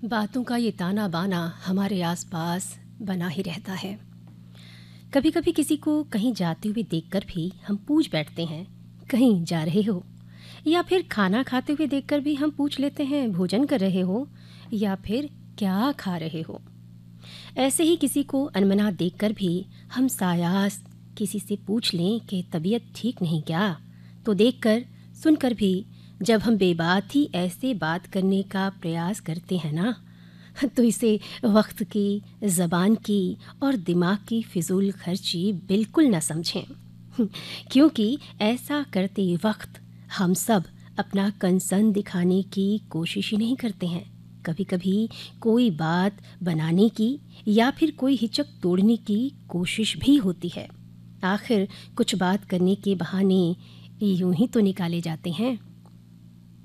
बातों का ये ताना बाना हमारे आसपास बना ही रहता है। कभी कभी किसी को कहीं जाते हुए देखकर भी हम पूछ बैठते हैं, कहीं जा रहे हो? या फिर खाना खाते हुए देखकर भी हम पूछ लेते हैं, भोजन कर रहे हो? या फिर क्या खा रहे हो? ऐसे ही किसी को अनमना देखकर भी हम सायास किसी से पूछ लें कि तबीयत ठीक नहीं क्या? तो देखकर सुनकर भी जब हम बेबात ही ऐसे बात करने का प्रयास करते हैं ना, तो इसे वक्त की, ज़बान की और दिमाग की फिजूल खर्ची बिल्कुल न समझें। क्योंकि ऐसा करते वक्त हम सब अपना कंसर्न दिखाने की कोशिश ही नहीं करते हैं। कभी कभी कोई बात बनाने की या फिर कोई हिचक तोड़ने की कोशिश भी होती है। आखिर कुछ बात करने के बहाने यूं ही तो निकाले जाते हैं।